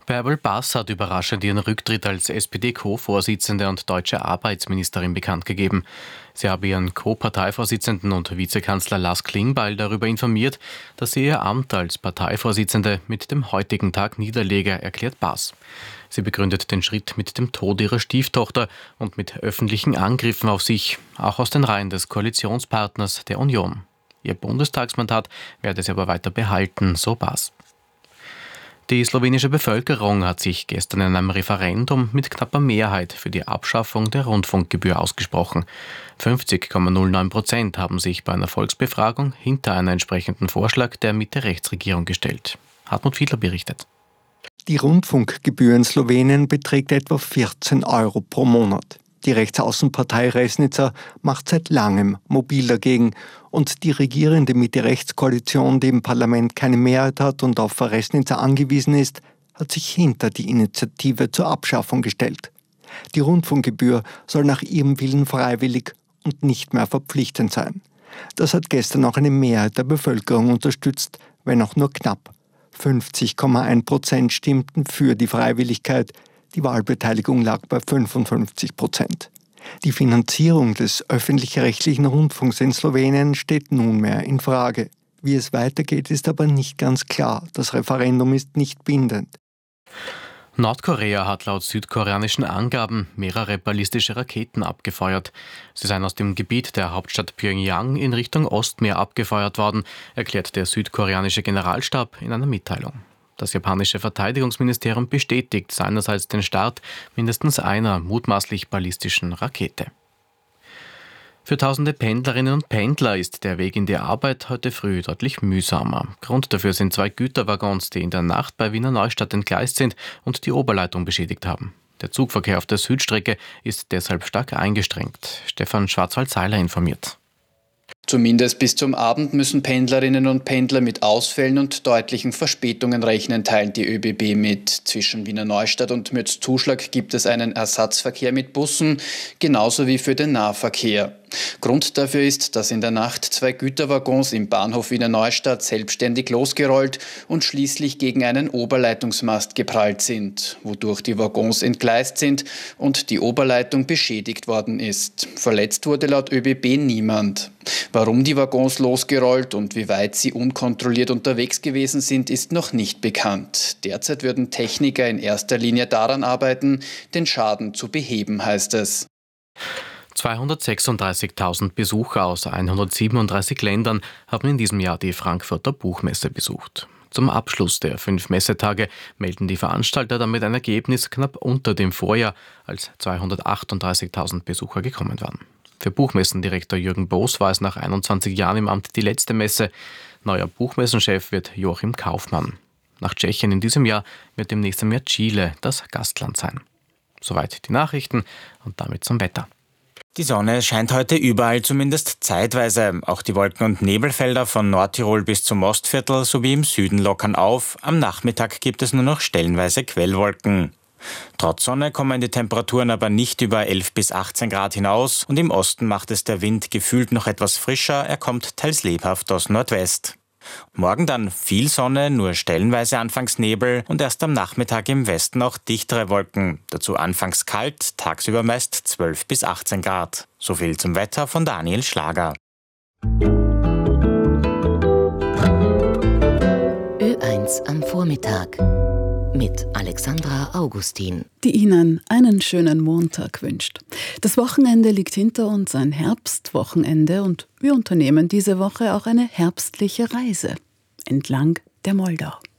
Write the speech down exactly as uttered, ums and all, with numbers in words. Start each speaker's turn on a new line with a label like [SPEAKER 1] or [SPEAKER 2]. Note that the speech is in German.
[SPEAKER 1] Bärbel Baas hat überraschend ihren Rücktritt als S P D-Co-Vorsitzende und deutsche Arbeitsministerin bekannt gegeben. Sie habe ihren Co-Parteivorsitzenden und Vizekanzler Lars Klingbeil darüber informiert, dass sie ihr Amt als Parteivorsitzende mit dem heutigen Tag niederlege, erklärt Baas. Sie begründet den Schritt mit dem Tod ihrer Stieftochter und mit öffentlichen Angriffen auf sich, auch aus den Reihen des Koalitionspartners der Union. Ihr Bundestagsmandat werde sie aber weiter behalten, so Baas. Die slowenische Bevölkerung hat sich gestern in einem Referendum mit knapper Mehrheit für die Abschaffung der Rundfunkgebühr ausgesprochen. fünfzig Komma null neun Prozent haben sich bei einer Volksbefragung hinter einen entsprechenden Vorschlag der Mitte-Rechts-Regierung gestellt. Hartmut Fiedler berichtet.
[SPEAKER 2] Die Rundfunkgebühr in Slowenien beträgt etwa vierzehn Euro pro Monat. Die Rechtsaußenpartei Resnica macht seit langem mobil dagegen und die regierende Mitte-Rechts-Koalition, die im Parlament keine Mehrheit hat und auf Resnica angewiesen ist, hat sich hinter die Initiative zur Abschaffung gestellt. Die Rundfunkgebühr soll nach ihrem Willen freiwillig und nicht mehr verpflichtend sein. Das hat gestern auch eine Mehrheit der Bevölkerung unterstützt, wenn auch nur knapp. fünfzig Komma eins Prozent stimmten für die Freiwilligkeit. Die Wahlbeteiligung lag bei fünfundfünfzig Prozent. Die Finanzierung des öffentlich-rechtlichen Rundfunks in Slowenien steht nunmehr in Frage. Wie es weitergeht, ist aber nicht ganz klar. Das Referendum ist nicht bindend.
[SPEAKER 1] Nordkorea hat laut südkoreanischen Angaben mehrere ballistische Raketen abgefeuert. Sie seien aus dem Gebiet der Hauptstadt Pyongyang in Richtung Ostmeer abgefeuert worden, erklärt der südkoreanische Generalstab in einer Mitteilung. Das japanische Verteidigungsministerium bestätigt seinerseits den Start mindestens einer mutmaßlich ballistischen Rakete. Für tausende Pendlerinnen und Pendler ist der Weg in die Arbeit heute früh deutlich mühsamer. Grund dafür sind zwei Güterwaggons, die in der Nacht bei Wiener Neustadt entgleist sind und die Oberleitung beschädigt haben. Der Zugverkehr auf der Südstrecke ist deshalb stark eingestrengt. Stefan Schwarzwald-Seiler informiert.
[SPEAKER 3] Zumindest bis zum Abend müssen Pendlerinnen und Pendler mit Ausfällen und deutlichen Verspätungen rechnen, teilt die ÖBB mit. Zwischen Wiener Neustadt und Mürzzuschlag gibt es einen Ersatzverkehr mit Bussen, genauso wie für den Nahverkehr. Grund dafür ist, dass in der Nacht zwei Güterwaggons im Bahnhof Wiener Neustadt selbstständig losgerollt und schließlich gegen einen Oberleitungsmast geprallt sind, wodurch die Waggons entgleist sind und die Oberleitung beschädigt worden ist. Verletzt wurde laut ÖBB niemand. Warum die Waggons losgerollt und wie weit sie unkontrolliert unterwegs gewesen sind, ist noch nicht bekannt. Derzeit würden Techniker in erster Linie daran arbeiten, den Schaden zu beheben, heißt es.
[SPEAKER 1] zweihundertsechsunddreißigtausend Besucher aus hundertsiebenunddreißig Ländern haben in diesem Jahr die Frankfurter Buchmesse besucht. Zum Abschluss der fünf Messetage melden die Veranstalter damit ein Ergebnis knapp unter dem Vorjahr, als zweihundertachtunddreißigtausend Besucher gekommen waren. Für Buchmessendirektor Jürgen Boos war es nach einundzwanzig Jahren im Amt die letzte Messe. Neuer Buchmessenchef wird Joachim Kaufmann. Nach Tschechien in diesem Jahr wird demnächst im Jahr Chile das Gastland sein. Soweit die Nachrichten und damit zum Wetter.
[SPEAKER 4] Die Sonne scheint heute überall, zumindest zeitweise. Auch die Wolken- und Nebelfelder von Nordtirol bis zum Ostviertel sowie im Süden lockern auf. Am Nachmittag gibt es nur noch stellenweise Quellwolken. Trotz Sonne kommen die Temperaturen aber nicht über elf bis achtzehn Grad hinaus und im Osten macht es der Wind gefühlt noch etwas frischer, er kommt teils lebhaft aus Nordwest. Morgen dann viel Sonne, nur stellenweise anfangs Nebel und erst am Nachmittag im Westen auch dichtere Wolken. Dazu anfangs kalt, tagsüber meist zwölf bis achtzehn Grad. So viel zum Wetter von Daniel Schlager.
[SPEAKER 5] Ö eins am Vormittag mit Alexandra Augustin,
[SPEAKER 6] die Ihnen einen schönen Montag wünscht. Das Wochenende liegt hinter uns, ein Herbstwochenende, und wir unternehmen diese Woche auch eine herbstliche Reise entlang der Moldau.